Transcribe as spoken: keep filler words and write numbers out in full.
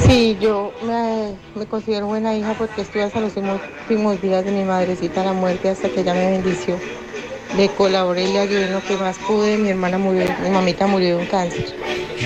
Sí, yo me, me considero buena hija porque estuve hasta los últimos, últimos días de mi madrecita la muerte hasta que ella me bendició. Le colaboré y le ayudé en lo que más pude. Mi hermana murió, mi mamita murió de un cáncer.